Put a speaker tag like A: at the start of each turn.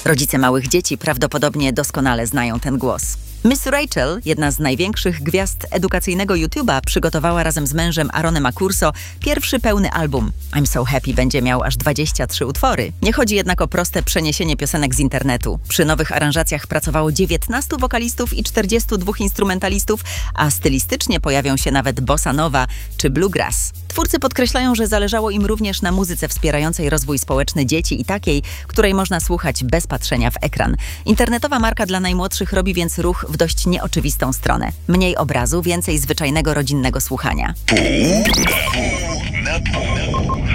A: Rodzice małych dzieci prawdopodobnie doskonale znają ten głos. Miss Rachel, jedna z największych gwiazd edukacyjnego YouTube'a, przygotowała razem z mężem Aaronem Accurso pierwszy pełny album. I'm So Happy będzie miał aż 23 utwory. Nie chodzi jednak o proste przeniesienie piosenek z internetu. Przy nowych aranżacjach pracowało 19 wokalistów i 42 instrumentalistów, a stylistycznie pojawią się nawet bossa nova czy bluegrass. Twórcy podkreślają, że zależało im również na muzyce wspierającej rozwój społeczny dzieci i takiej, której można słuchać bez patrzenia w ekran. Internetowa marka dla najmłodszych robi więc ruch w dość nieoczywistą stronę. Mniej obrazu, więcej zwyczajnego rodzinnego słuchania.